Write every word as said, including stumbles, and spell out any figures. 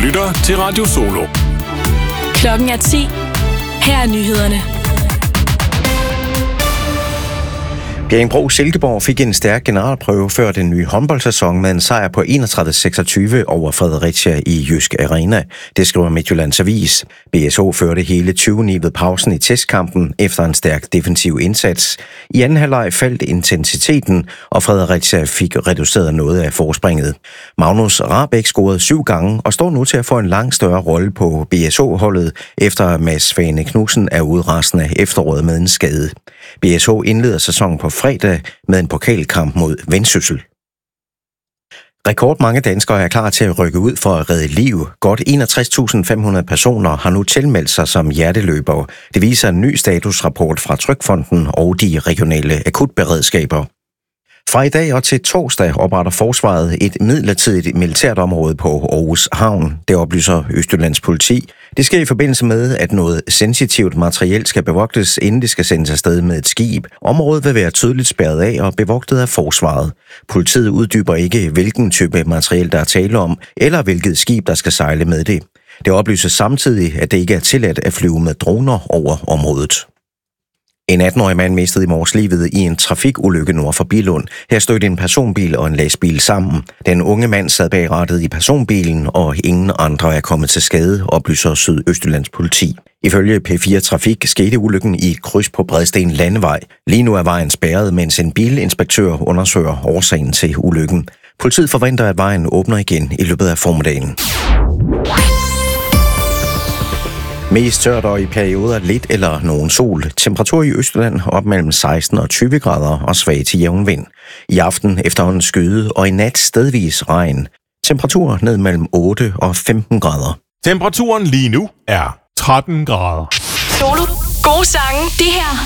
lytter til Radio Solo. Klokken er ti. Her er nyhederne. Bjerringbro Silkeborg fik en stærk generalprøve før den nye håndboldsæson med en sejr på enogtredive seksogtyve over Fredericia i Jysk Arena. Det skriver Midtjyllands Avis. B S H førte hele tyve ni ved pausen i testkampen efter en stærk defensiv indsats. I anden halvleg faldt intensiteten, og Fredericia fik reduceret noget af forspringet. Magnus Rahbek scorede syv gange og står nu til at få en langt større rolle på B S H-holdet, efter Mads Fane Knudsen er ude resten af efteråret med en skade. B S H indleder sæsonen på fredag med en pokalkamp mod Vendsyssel. Rekordmange danskere er klar til at rykke ud for at redde liv. Godt enogtres tusind fem hundrede personer har nu tilmeldt sig som hjerteløbere. Det viser en ny statusrapport fra Trygfonden og de regionale akutberedskaber. Fra i dag og til torsdag opretter Forsvaret et midlertidigt militært område på Aarhus Havn. Det oplyser Østjyllands politi. Det sker i forbindelse med, at noget sensitivt materiel skal bevogtes, inden det skal sendes afsted med et skib. Området vil være tydeligt spærret af og bevogtet af Forsvaret. Politiet uddyber ikke, hvilken type materiel der er tale om, eller hvilket skib, der skal sejle med det. Det oplyses samtidig, at det ikke er tilladt at flyve med droner over området. En atten-årig mand mistede i morges livet i en trafikulykke nord for Billund. Her stødte en personbil og en lastbil sammen. Den unge mand sad bag rattet i personbilen, og ingen andre er kommet til skade, oplyser Sydøstjyllands politi. Ifølge P fire Trafik skete ulykken i et kryds på Bredsten Landevej. Lige nu er vejen spærret, mens en bilinspektør undersøger årsagen til ulykken. Politiet forventer, at vejen åbner igen i løbet af formiddagen. Mest tørt og i perioder lidt eller nogen sol. Temperatur i Østjylland op mellem seksten og tyve grader og svag til jævn vind. I aften efterhånden skyde og i nat stedvis regn. Temperatur ned mellem otte og femten grader. Temperaturen lige nu er tretten grader. Solo. Gode sange. Det her